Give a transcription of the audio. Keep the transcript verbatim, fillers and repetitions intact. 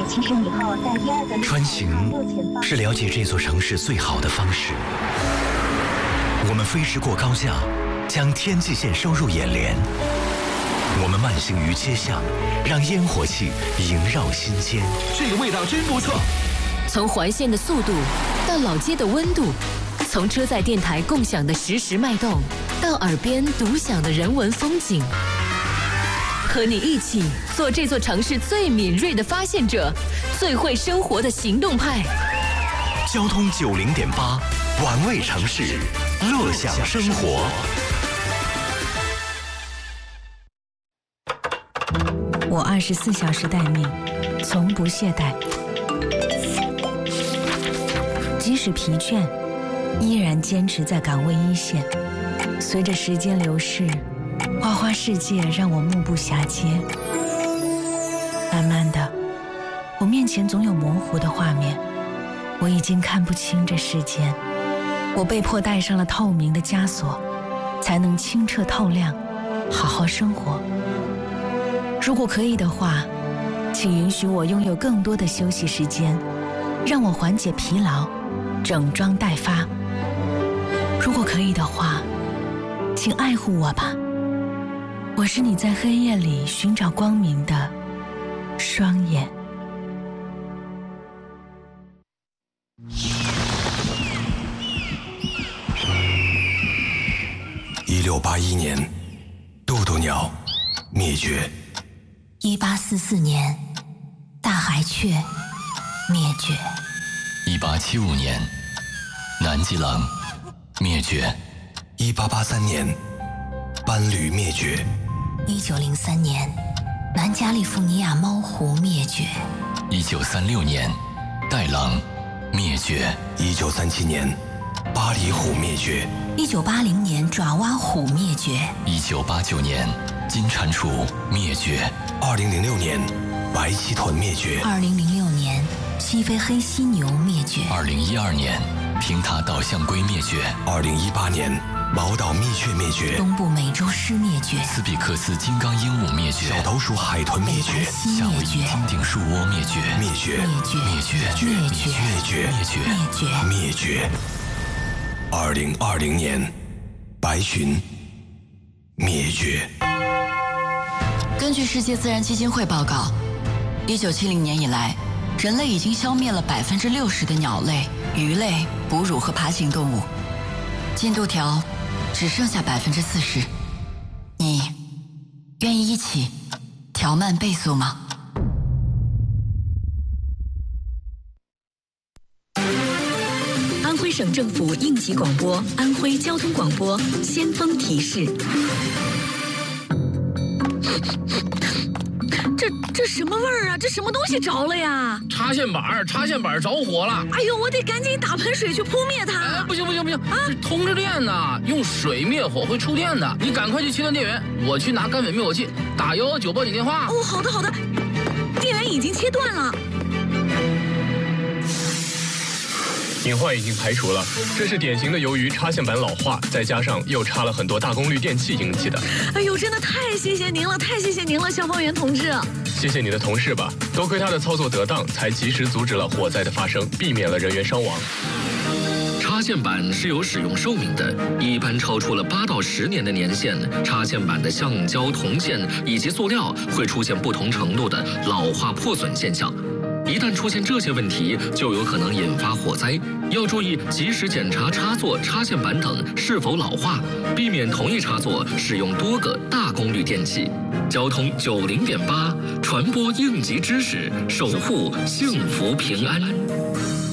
七升以后，在第二个穿行是了解这座城市最好的方式。我们飞驰过高架，将天际线收入眼帘。我们慢行于街巷，让烟火气萦绕心间。 这个味道真不错。 从环线的速度到老街的温度，从车载电台共享的实时脉动，到耳边独享的人文风景。和你一起做这座城市最敏锐的发现者，最会生活的行动派。 交通九零点八，玩味城市，乐享生活。 我二十四小时待命，从不懈怠。即使疲倦，依然坚持在岗位一线。随着时间流逝，花花世界让我目不暇接。慢慢的，我面前总有模糊的画面，我已经看不清这世间。我被迫戴上了透明的枷锁，才能清澈透亮，好好生活。如果可以的话，请允许我拥有更多的休息时间，让我缓解疲劳，整装待发。如果可以的话，请爱护我吧。我是你在黑夜里寻找光明的双眼。 一六八一年，渡渡鸟灭绝。 一八四四年，大海雀灭绝。 一八七五年，南极狼灭绝。 一八八三年，斑驴灭绝。 一九零三年，南加利福尼亚猫狐灭绝。 一九三六年，袋狼灭绝。 一九三七年，巴黎虎灭绝。 一九八零年，爪哇虎灭绝。 一九八九年，金蟾蜍灭绝。 二零零六年，白鳍豚灭绝。 二零零六年，西非黑犀牛灭绝。 二零一二年，平塔岛象龟灭绝。 二零一八年，毛岛蜜雀灭绝。 东部美洲狮灭绝。 斯比克斯金刚鹦鹉灭绝。 小头鼠海豚灭绝。 夏威夷金顶树窝灭绝。 灭绝。 灭绝。 灭绝。 灭绝。 灭绝。 灭绝。 灭绝。 灭绝。二零二零年，白鲟灭绝。 根据世界自然基金会报告，一九七零年以来，人类已经消灭了百分之六十的鸟类、鱼类、哺乳和爬行动物，进度条只剩下百分之四十。你愿意一起调慢倍速吗？ 安徽省政府应急广播，安徽交通广播先锋提示。这这什么味儿啊？这什么东西着了呀？ 插线板，插线板着火了！ 哎呦，我得赶紧打盆水去扑灭它！ 哎，不行不行不行啊！是通着电呢，用水灭火会触电的。你赶快去切断电源，我去拿干粉灭火器，打幺幺九报警电话。 哦，好的好的，电源已经切断了。 隐患已经排除了，这是典型的由于插线板老化，再加上又插了很多大功率电器引起的。 哎呦，真的太谢谢您了，太谢谢您了，消防员同志。 谢谢你的同事吧，多亏他的操作得当，才及时阻止了火灾的发生，避免了人员伤亡。 插线板是有使用寿命的，一般超出了八到十年的年限，插线板的橡胶、铜线以及塑料会出现不同程度的老化破损现象。一旦出现这些问题，就有可能引发火灾。要注意及时检查插座、插线板等是否老化，避免同一插座使用多个大功率电器。交通九零点八，传播应急知识，守护幸福平安。